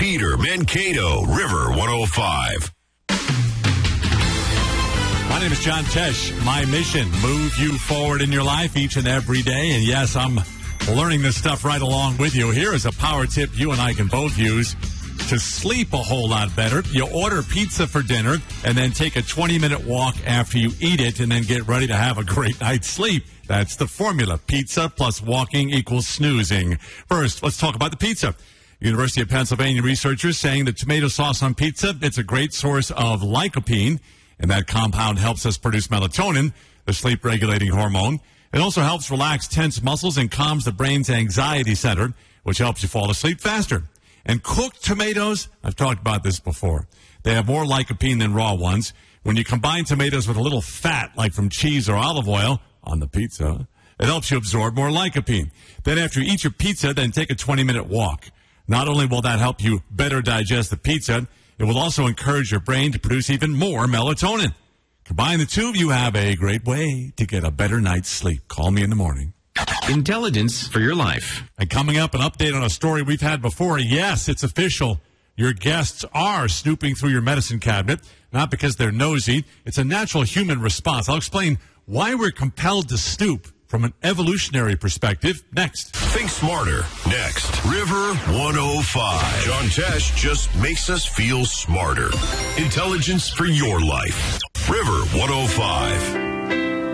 Peter, Mankato, River 105. My name is John Tesh. My mission, move you forward in your life each and every day. And yes, I'm learning this stuff right along with you. Here is a power tip you and I can both use to sleep a whole lot better. You order pizza for dinner and then take a 20-minute walk after you eat it and then get ready to have a great night's sleep. That's the formula. Pizza plus walking equals snoozing. First, let's talk about the pizza. University of Pennsylvania researchers saying that tomato sauce on pizza, it's a great source of lycopene. And that compound helps us produce melatonin, the sleep-regulating hormone. It also helps relax tense muscles and calms the brain's anxiety center, which helps you fall asleep faster. And cooked tomatoes, I've talked about this before. They have more lycopene than raw ones. When you combine tomatoes with a little fat, like from cheese or olive oil, on the pizza, it helps you absorb more lycopene. Then after you eat your pizza, then take a 20-minute walk. Not only will that help you better digest the pizza, it will also encourage your brain to produce even more melatonin. Combine the two, you have a great way to get a better night's sleep. Call me in the morning. Intelligence for your life. And coming up, an update on a story we've had before. Yes, it's official. Your guests are snooping through your medicine cabinet, not because they're nosy. It's a natural human response. I'll explain why we're compelled to snoop from an evolutionary perspective next. Think smarter next. River 105. John Tesh just makes us feel smarter. Intelligence for your life. River 105.